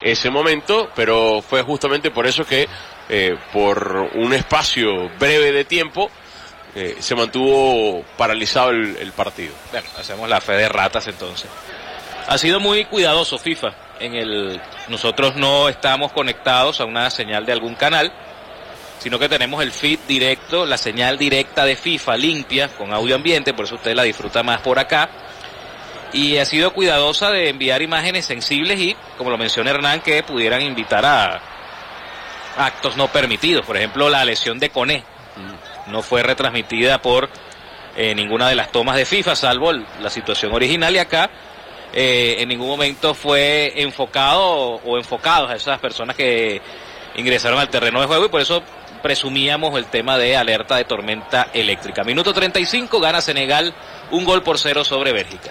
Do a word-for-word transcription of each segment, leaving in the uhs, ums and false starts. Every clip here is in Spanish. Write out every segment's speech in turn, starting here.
ese momento, pero fue justamente por eso que eh, por un espacio breve de tiempo eh, se mantuvo paralizado el, el partido. Bueno, hacemos la fe de ratas entonces. Ha sido muy cuidadoso FIFA en el, nosotros no estamos conectados a una señal de algún canal, sino que tenemos el feed directo, la señal directa de FIFA limpia, con audio ambiente, por eso usted la disfruta más por acá. Y ha sido cuidadosa de enviar imágenes sensibles y, como lo menciona Hernán, que pudieran invitar a actos no permitidos. Por ejemplo, la lesión de Koné no fue retransmitida por eh, ninguna de las tomas de FIFA, salvo el, la situación original, y acá eh, en ningún momento fue enfocado o, o enfocados a esas personas que ingresaron al terreno de juego, y por eso presumíamos el tema de alerta de tormenta eléctrica. Minuto treinta y cinco, gana Senegal un gol por cero sobre Bélgica.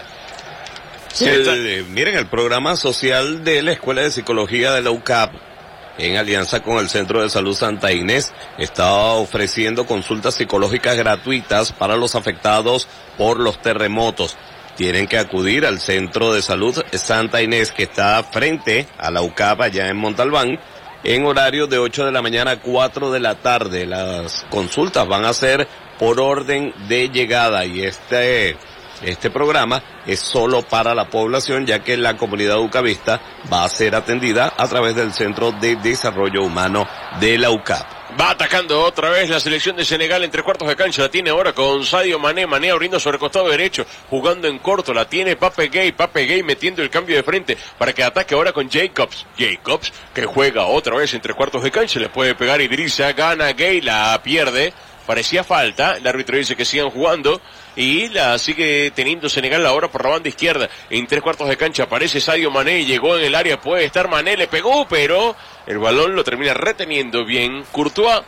Sí, el, miren, el programa social de la Escuela de Psicología de la U C A P, en alianza con el Centro de Salud Santa Inés, está ofreciendo consultas psicológicas gratuitas para los afectados por los terremotos. Tienen que acudir al Centro de Salud Santa Inés, que está frente a la U C A P allá en Montalbán, en horario de ocho de la mañana a cuatro de la tarde. Las consultas van a ser por orden de llegada, y este este programa es solo para la población, ya que la comunidad ucavista va a ser atendida a través del Centro de Desarrollo Humano de la U C A P. Va atacando otra vez la selección de Senegal en tres cuartos de cancha. La tiene ahora con Sadio Mané. Mané abriendo sobre el costado derecho, jugando en corto. La tiene Pape Gueye. Pape Gueye metiendo el cambio de frente para que ataque ahora con Jacobs. Jacobs que juega otra vez en tres cuartos de cancha. Le puede pegar Idrissa. Gana Gueye. La pierde. Parecía falta. El árbitro dice que sigan jugando. Y la sigue teniendo Senegal ahora por la banda izquierda. En tres cuartos de cancha aparece Sadio Mané. Llegó en el área. Puede estar Mané. Le pegó, pero el balón lo termina reteniendo bien Courtois.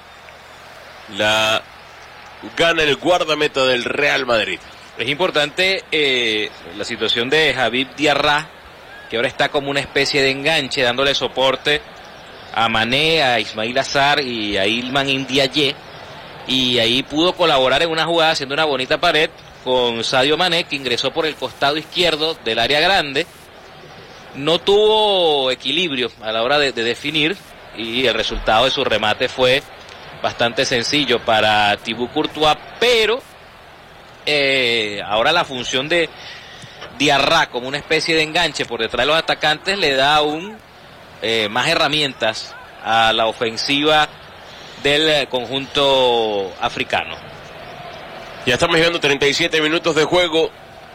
La gana el guardameta del Real Madrid. Es importante eh, la situación de Habib Diarra, que ahora está como una especie de enganche, dándole soporte a Mané, a Ismail Azar y a Ilman Ndiaye. Y ahí pudo colaborar en una jugada haciendo una bonita pared con Sadio Mané, que ingresó por el costado izquierdo del área grande. No tuvo equilibrio a la hora de, de definir, y el resultado de su remate fue bastante sencillo para Thibaut Courtois, pero eh, ahora la función de Diarra como una especie de enganche por detrás de los atacantes le da aún eh, más herramientas a la ofensiva del conjunto africano. Ya estamos llegando a treinta y siete minutos de juego.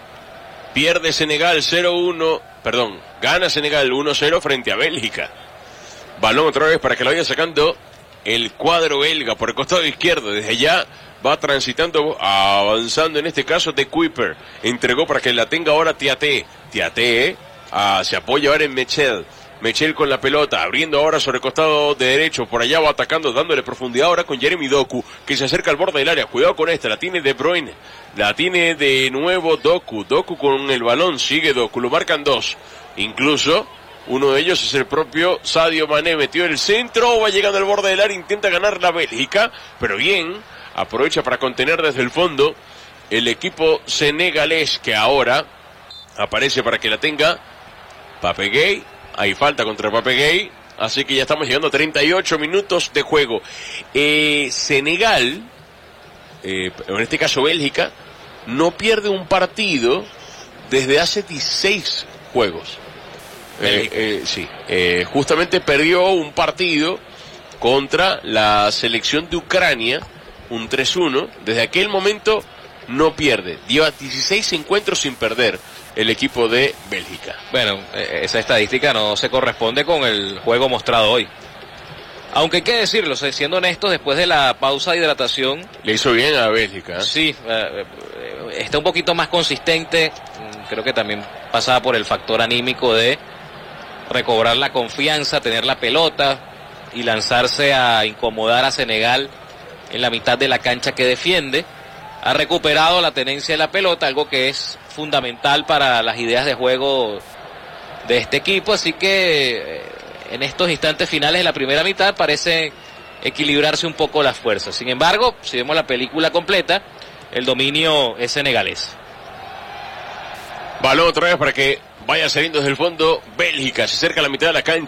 Pierde Senegal cero uno, perdón, gana Senegal uno cero frente a Bélgica. Balón otra vez para que lo vaya sacando el cuadro belga por el costado izquierdo. Desde allá va transitando, avanzando en este caso de Kuiper. Entregó para que la tenga ahora Tiaté. Tiaté ah, se apoya ahora en Mechel. Mechel con la pelota, abriendo ahora sobre el costado de derecho, por allá va atacando, dándole profundidad ahora con Jeremy Doku, que se acerca al borde del área. Cuidado con esta, la tiene De Bruyne, la tiene de nuevo Doku, Doku con el balón, sigue Doku, lo marcan dos, incluso uno de ellos es el propio Sadio Mané, metió el centro, va llegando al borde del área, intenta ganar la Bélgica, pero bien, aprovecha para contener desde el fondo el equipo senegalés, que ahora aparece para que la tenga Pape Gueye. Hay falta contra Pape Gueye, así que ya estamos llegando a treinta y ocho minutos de juego. Eh, Senegal, eh, en este caso Bélgica, no pierde un partido desde hace dieciséis juegos. Eh, eh, sí, eh, justamente perdió un partido contra la selección de Ucrania, un tres uno. Desde aquel momento no pierde. Lleva dieciséis encuentros sin perder el equipo de Bélgica. Bueno, eh, esa estadística no se corresponde con el juego mostrado hoy. Aunque hay que decirlo, siendo honestos, después de la pausa de hidratación... Le hizo bien a Bélgica, ¿eh? Sí, eh, está un poquito más consistente. Creo que también pasaba por el factor anímico de recobrar la confianza, tener la pelota y lanzarse a incomodar a Senegal en la mitad de la cancha que defiende. Ha recuperado la tenencia de la pelota, algo que es fundamental para las ideas de juego de este equipo, así que en estos instantes finales de la primera mitad parece equilibrarse un poco las fuerzas. Sin embargo, si vemos la película completa, el dominio es senegalés. Balón otra vez para que vaya saliendo desde el fondo Bélgica, se acerca a la mitad de la cancha.